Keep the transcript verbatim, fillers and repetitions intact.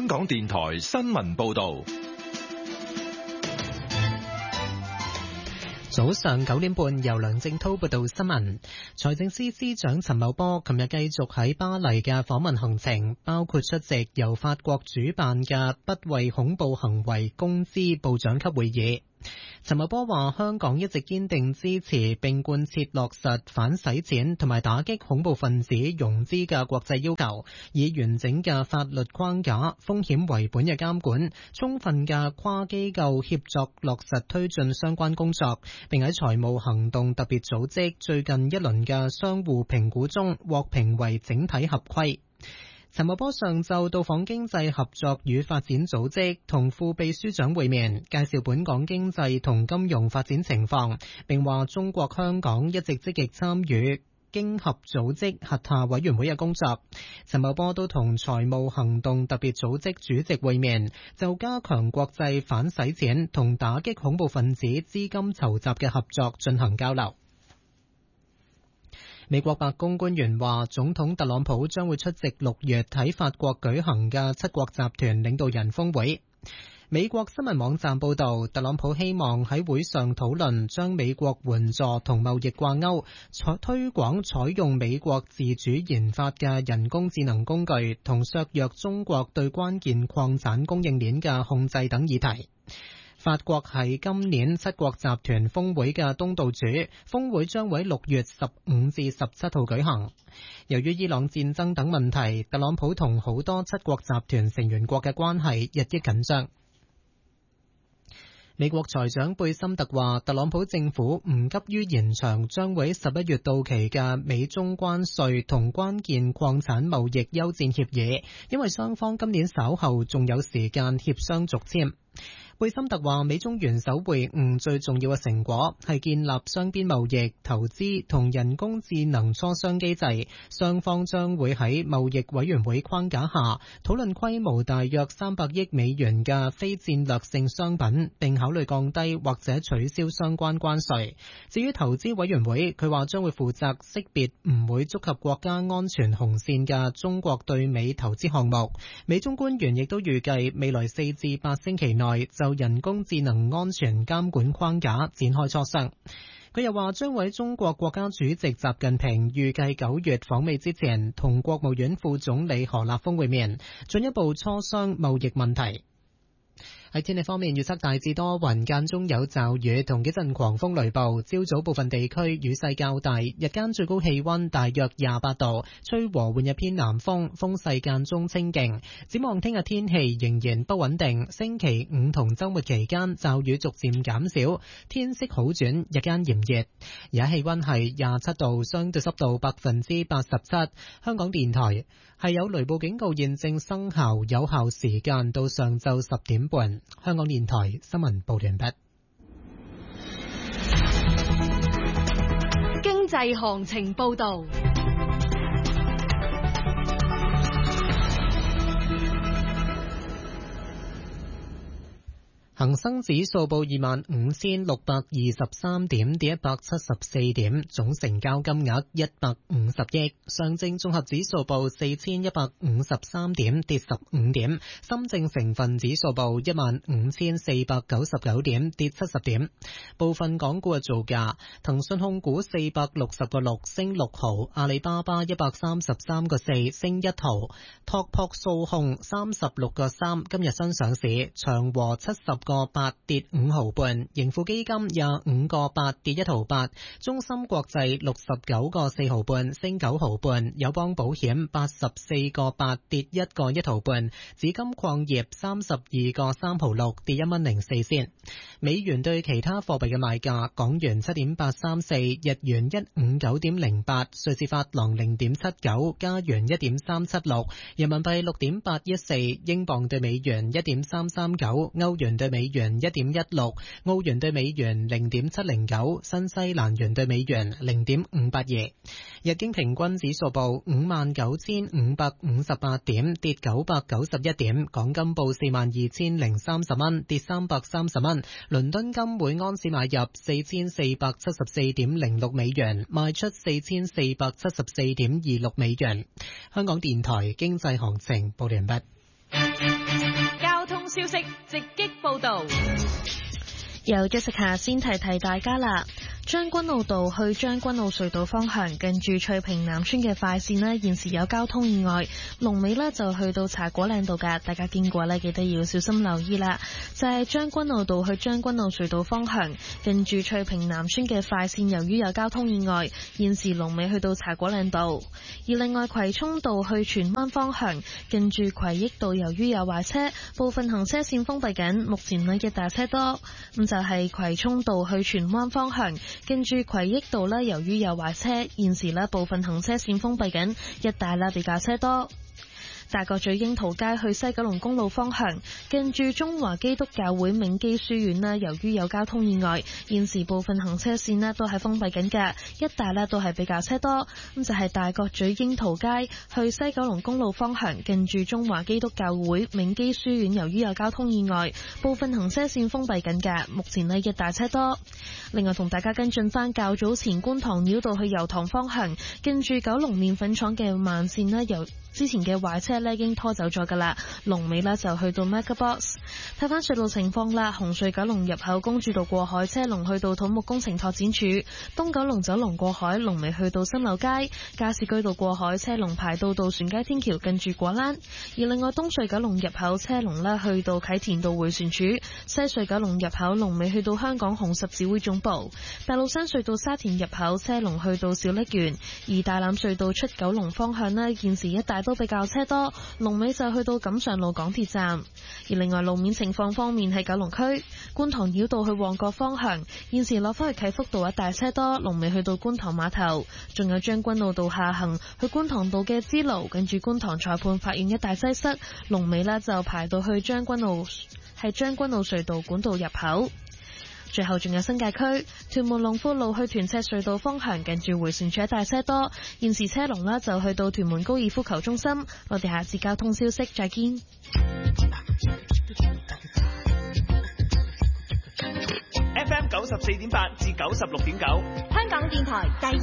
香港電台新聞報道。 早上九點半，由梁正濤報道新聞。財政司司長陳茂波琴日繼續喺巴黎嘅訪問行程，包括出席由法國主辦嘅不為恐怖行為公資部長級會議。陳茂波話，香港一直堅定支持並貫徹落實反洗錢同埋打擊恐怖分子融資嘅國際要求，以完整嘅法律框架、風險為本嘅監管、充分嘅跨機構協作落實推進相關工作，並喺財務行動特別組織最近一輪嘅相互評估中獲評為整體合規。陳茂波上晝到訪經濟合作與發展組織，同副秘書長會面，介紹本港經濟同金融發展情況，並話中國香港一直積極參與經合組織轄下委員會嘅工作。陳茂波都同財務行動特別組織主席會面，就加強國際反洗錢同打擊恐怖分子資金籌集嘅合作進行交流。美國白宮官員話，總統特朗普將會出席六月喺法國舉行嘅七國集團領導人峰會。美國新聞網站報道，特朗普希望喺會上討論將美國援助同貿易掛鈎，推廣採用美國自主研發嘅人工智能工具，同削弱中國對關鍵礦產供應鏈嘅控制等議題。法國係今年七國集團峰會嘅東道主，峰會將會六月十五至十七號舉行。由於伊朗戰爭等問題，特朗普同好多七國集團成員國嘅關係日益緊張。美國財長貝森特話，特朗普政府唔急於延長將會十一月到期嘅美中關稅同關鍵礦產貿易休戰協議，因為雙方今年稍後仲有時間協商續簽。貝森特話，美中元首會晤最重要嘅成果係建立雙邊貿易、投資同人工智能磋商機制，雙方將會喺貿易委員會框架下討論規模大約三百億美元嘅非戰略性商品，並考慮降低或者取消相關關稅。至於投資委員會，佢話將會負責識別唔會觸及國家安全紅線嘅中國對美投資項目。美中官員亦都預計未來四至八星期內就人工智能安全監管框架展開磋商。佢又話將會喺中國國家主席習近平預計九月訪美之前，同國務院副總理何立峰會面，進一步磋商貿易問題。喺天氣方面，預測大致多雲，間中有驟雨同幾陣狂風雷暴。朝早部分地區雨勢較大，日間最高氣溫大約廿八度，吹和緩日偏南風，風勢間中清勁。展望聽日天氣仍然不穩定，星期五同週末期間驟雨逐漸減少，天色好轉，日間炎熱。而家氣溫係廿七度，相對濕度百分之八十七。香港電台係有雷暴警告現正生效，有效時間到上晝十點半。香港電台新聞報完畢。 經濟行情報道。 恒生指數報二萬五千六百二十三點，跌一百七十四點，總成交金額一百五十億。上證綜合指數報四千一百五十三點，跌十五點。深證成分指數報一萬五千四百九十九點，跌七十點。部分港股嘅造價：騰訊控股四百六十個六升六毫，阿里巴巴一百三十三個四升一毫，拓撲數控三十六個三今日新上市，長和七十個八跌五毫半，盈富基金廿五個八跌一毫八，中芯國際六十九個四毫半升九毫半，友邦保險八十四個八跌一個一毫半，紫金礦業三十二個三毫六跌一蚊零四仙。美元對其他貨幣嘅賣價：港元七點八三四，日元一五九點零八，瑞士法郎零點七九，加元一點三七六，人民幣六點八一四，英鎊對美元一點三三九，歐元對美元一點一六，澳元對美元零點七零九，新西蘭元對美元零點五八二。日經平均指數報五萬九千五百五十八點，跌九百九十一點。港金報四萬二千零三十蚊，跌三百三十蚊。倫敦金每安士買入四千四百七十四點零六美元，賣出四千四百七十四點二六美元。香港電台經濟行情報完畢。 消息直擊報道。 由 Jessica 先提提大家啦。將軍澳道去將軍澳隧道方向，近住翠屏南村嘅快線呢，現時有交通意外，龍尾呢就去到茶果嶺道噶，大家經過呢，記得要小心留意啦。就係將軍澳道去將軍澳隧道方向，近住翠屏南村嘅快線，由於有交通意外，現時龍尾去到茶果嶺道。而另外葵涌道去荃灣方向，近住葵益道，由於有壞車，部分行車線封閉緊，目前呢一大車多。咁就係葵涌道去荃灣方向，近住葵益道呢，由於有壞車，現時呢部分行車線封閉緊，一帶呢比較車多。大角咀櫻桃街去西九龍公路方向，近住中華基督教會銘基書院呢，由於有交通意外，現時部分行車線呢都係封閉緊嘅，一帶呢都係比較車多。咁就係大角咀櫻桃街去西九龍公路方向，近住中華基督教會銘基書院，由於有交通意外，部分行車線封閉緊嘅，目前呢一帶車多。另外同大家跟進翻較早前觀塘繞道去油塘方向，近住九龍麵粉廠嘅慢線呢，由之前嘅壞車呢已經拖走咗噶啦，龍尾呢就去到 MegaBox。 睇翻隧道情況啦，紅隧九龍入口公主道過海車龍去到土木工程拓展處，東九龍走廊過海龍尾去到新樓街，加士居道過海車龍排到渡船街天橋近住果欄。而另外東隧九龍入口車龍呢去到啟田道迴旋處，西隧九龍入口龍尾去到香港紅十字會總部，大老山隧道沙田入口車龍去到小瀝源。而大欖隧道出九龍方向呢，現時一帶都比較車多，龍尾就去到錦上路港鐵站。而另外路面情況方面，喺九龍區觀塘繞道去旺角方向，現時落返去啟福道一帶車多，龍尾去到觀塘碼頭。仲有將軍澳道下行去觀塘道嘅支路，跟住觀塘裁判法院一帶擠塞，龍尾呢就排到去將軍澳係將軍澳隧道管道入口。最後仲有新界區屯門龍富路去屯赤隧道方向，近住迴旋處一帶車多，現時車龍呢就去到屯門高爾夫球中心。我哋下次交通消息再見。 F M 九十四點八至九十六點九， 香港電台第